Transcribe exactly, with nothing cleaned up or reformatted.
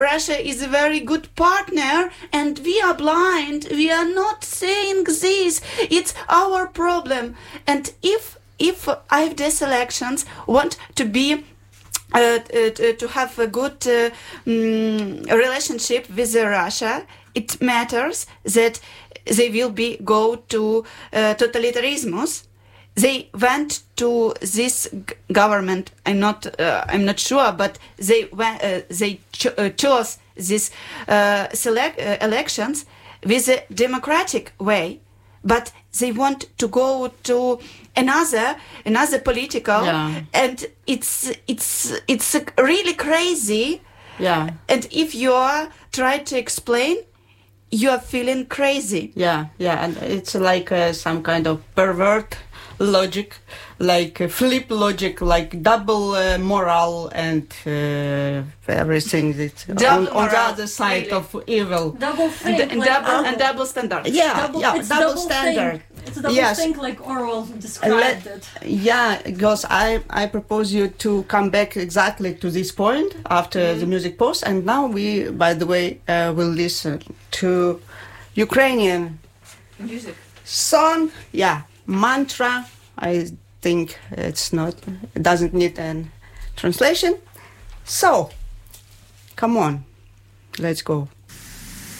Russia is a very good partner and we are blind. We are not saying this. It's our problem. And if if A f D's elections want to be uh, uh, to have a good uh, um, relationship with uh, Russia, it matters that they will be go to uh, totalitarianism. They went to this g- government. I'm not. Uh, I'm not sure, but they went, uh, they cho- uh, chose these uh, select uh, elections with a democratic way, but they want to go to another another political, yeah. and it's it's it's really crazy. Yeah. And if you are trying to explain, you are feeling crazy. Yeah, yeah, and it's like uh, some kind of pervert logic, like uh, flip logic, like double uh, moral and uh, everything that's on, on the other side really. of evil. Double thing, And, and like double Orwell. and double standard. Yeah, Double, yeah, it's double, double standard. Thing. It's a double Yes. thing, like Orwell And described let- it. Yeah, because I, I propose you to come back exactly to this point after Mm-hmm. the music pause. And now we, by the way, uh, will listen to Ukrainian Music. song. Yeah, Mantra. I think it's not, it doesn't need a translation. So, come on, let's go.